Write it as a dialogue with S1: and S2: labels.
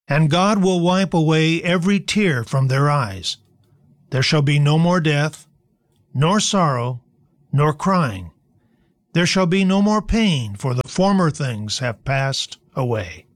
S1: And God will wipe away every tear from their eyes. There shall be no more death, nor sorrow, nor crying. There shall be no more pain, for the former things have passed away."